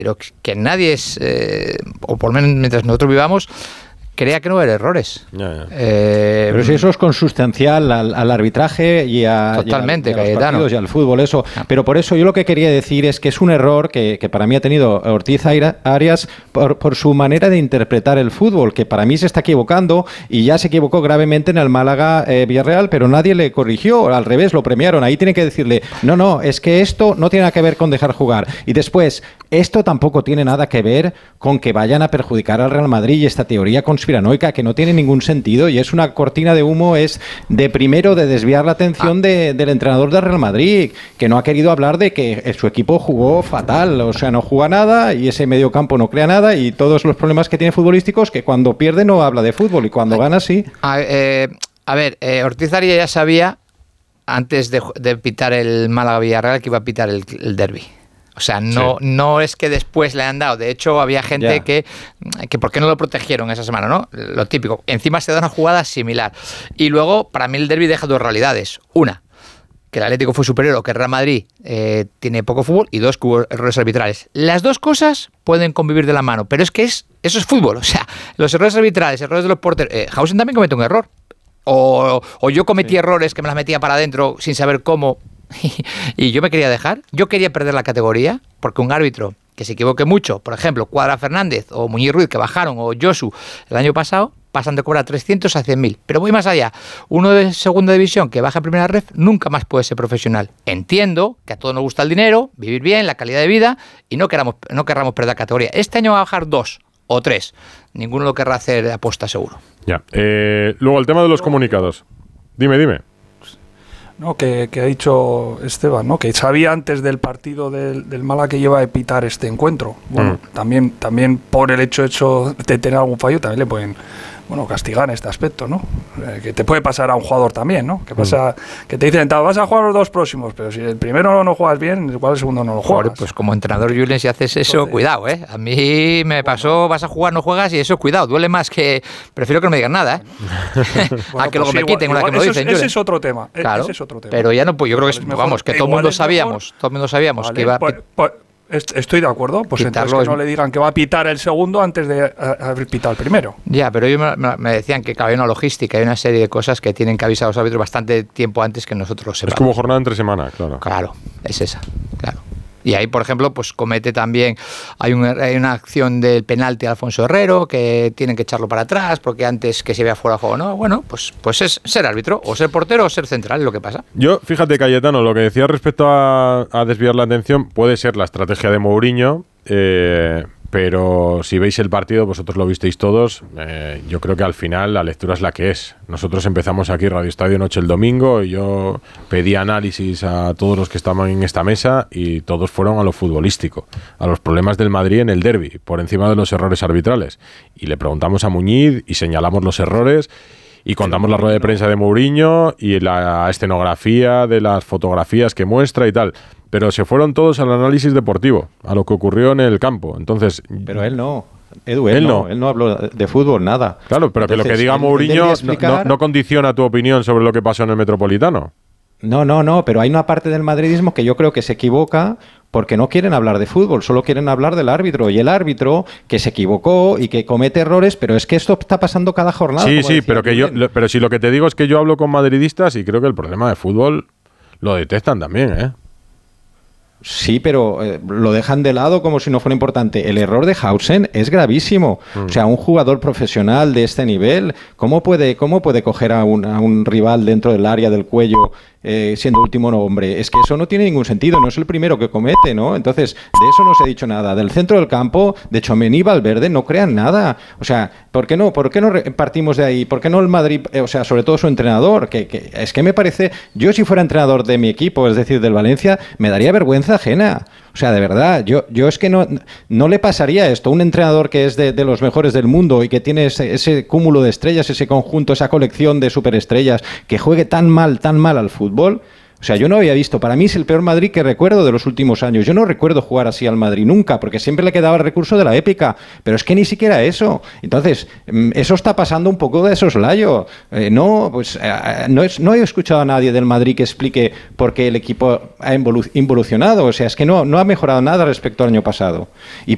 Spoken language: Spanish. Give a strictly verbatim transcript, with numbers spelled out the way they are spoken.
pero que nadie es, eh, o por lo menos mientras nosotros vivamos, crea que no va a haber errores. Ya, ya. Eh, Pero si eso es consustancial al, al arbitraje y a, totalmente, y a, y a los Cayetano. partidos y al fútbol, eso. Pero por eso yo lo que quería decir es que es un error que, que para mí ha tenido Ortiz Arias por, por su manera de interpretar el fútbol, que para mí se está equivocando y ya se equivocó gravemente en el Málaga eh, Villarreal, pero nadie le corrigió, al revés, lo premiaron. Ahí tiene que decirle, no, no, es que esto no tiene nada que ver con dejar jugar. Y después, esto tampoco tiene nada que ver con que vayan a perjudicar al Real Madrid y esta teoría conspiranoica que no tiene ningún sentido y es una cortina de humo, es de primero de desviar la atención ah. de, del entrenador del Real Madrid, que no ha querido hablar de que su equipo jugó fatal, o sea, no juega nada y ese medio campo no crea nada y todos los problemas que tiene futbolísticos, que cuando pierde no habla de fútbol y cuando gana sí. A, eh, a ver, eh, Ortiz Arias ya sabía antes de, de pitar el Málaga Villarreal que iba a pitar el, el derbi. O sea, no, sí. no es que después le han dado. De hecho, había gente yeah. que, que ¿por qué no lo protegieron esa semana? ¿No? Lo típico. Encima se da una jugada similar. Y luego, para mí el derbi deja dos realidades. Una, que el Atlético fue superior o que el Real Madrid eh, tiene poco fútbol. Y dos, que hubo errores arbitrales. Las dos cosas pueden convivir de la mano. Pero es que es eso es fútbol. O sea, los errores arbitrales, errores de los porteros. Eh, Hausen también comete un error. O, o yo cometí sí. errores que me las metía para adentro sin saber cómo. Y yo me quería dejar, yo quería perder la categoría, porque un árbitro que se equivoque mucho, por ejemplo, Cuadra Fernández o Muñiz Ruiz, que bajaron, o Josu el año pasado, pasan de cobrar trescientos a cien mil. Pero voy más allá, uno de segunda división que baja a primera ref nunca más puede ser profesional. Entiendo que a todos nos gusta el dinero, vivir bien, la calidad de vida, y no queramos, no querramos perder la categoría. Este año va a bajar dos o tres, ninguno lo querrá hacer aposta seguro. Ya. Eh, luego el tema de los comunicados. Dime, dime. No, que, que ha dicho Esteban, ¿no? Que sabía antes del partido del, del Málaga que iba a pitar este encuentro. Bueno, mm. también, también por el hecho, hecho de tener algún fallo, también le pueden, bueno, castigar en este aspecto, ¿no? Eh, que te puede pasar a un jugador también, ¿no? Que pasa, mm. que te dicen, vas a jugar los dos próximos, pero si el primero no juegas bien, igual el segundo no lo juegas. Joder, pues como entrenador, Julen, si haces eso, entonces, cuidado, ¿eh? A mí me pasó, vas a jugar, no juegas, y eso, cuidado, duele más que... Prefiero que no me digan nada, ¿eh? Bueno, a que pues luego sí, me quiten igual, una que me lo dicen, Ese es otro tema, claro, ese es otro tema. Pero ya no, pues yo creo que es, mejor, vamos, que todo el mundo sabíamos, todo el mundo sabíamos vale, que iba... Pues, pues, Estoy de acuerdo, pues entonces que no le digan que va a pitar el segundo antes de haber pitado el primero. Ya, pero ellos me, me decían que había una logística, hay una serie de cosas que tienen que avisar a los árbitros bastante tiempo antes que nosotros lo sepamos. Es como jornada entre semana, claro. Claro, es esa, claro. Y ahí, por ejemplo, pues comete también, hay, un, hay una acción del penalti a Alfonso Herrero, que tienen que echarlo para atrás, porque antes que se vea fuera de juego, no, bueno, pues, pues es ser árbitro, o ser portero, o ser central, es lo que pasa. Yo, fíjate, Cayetano, lo que decía respecto a, a desviar la atención, puede ser la estrategia de Mourinho, eh, pero si veis el partido, vosotros lo visteis todos, eh, yo creo que al final la lectura es la que es. Nosotros empezamos aquí Radio Estadio Noche el domingo y yo pedí análisis a todos los que estaban en esta mesa y todos fueron a lo futbolístico, a los problemas del Madrid en el derbi, por encima de los errores arbitrales. Y le preguntamos a Muñiz y señalamos los errores y contamos la rueda de prensa de Mourinho y la escenografía de las fotografías que muestra y tal. Pero se fueron todos al análisis deportivo, a lo que ocurrió en el campo. Entonces, pero él no, Edu, él, él no, no, él no habló de fútbol, nada. Claro, pero Entonces, que lo que diga Mourinho explicar... no, no, no condiciona tu opinión sobre lo que pasó en el Metropolitano. No, no, no, pero hay una parte del madridismo que yo creo que se equivoca porque no quieren hablar de fútbol, solo quieren hablar del árbitro. Y el árbitro que se equivocó y que comete errores, pero es que esto está pasando cada jornada. Sí, sí, pero, que yo, lo, pero si lo que te digo es que yo hablo con madridistas y creo que el problema de fútbol lo detestan también, ¿eh? Sí, pero eh, lo dejan de lado como si no fuera importante. El error de Hausen es gravísimo. Mm. O sea, un jugador profesional de este nivel, ¿cómo puede, cómo puede coger a un, a un rival dentro del área del cuello eh, siendo último hombre? Es que eso no tiene ningún sentido, no es el primero que comete, ¿no? Entonces, de eso no se ha dicho nada. Del centro del campo, de Tchouaméni y Valverde, no crean nada. O sea, ¿por qué no? ¿Por qué no partimos de ahí? ¿Por qué no el Madrid, eh, o sea, sobre todo su entrenador? Que, que es que me parece, yo si fuera entrenador de mi equipo, es decir, del Valencia, me daría vergüenza ajena. O sea, de verdad, yo, yo es que no, no le pasaría esto. Un entrenador que es de, de los mejores del mundo y que tiene ese, ese cúmulo de estrellas, ese conjunto, esa colección de superestrellas, que juegue tan mal, tan mal al fútbol. O sea, yo no había visto, para mí es el peor Madrid que recuerdo de los últimos años. Yo no recuerdo jugar así al Madrid nunca, porque siempre le quedaba el recurso de la épica, pero es que ni siquiera eso. Entonces, eso está pasando un poco de soslayo. Eh, no, pues eh, no, es, no he escuchado a nadie del Madrid que explique por qué el equipo ha involucionado. O sea, es que no, no ha mejorado nada respecto al año pasado. Y,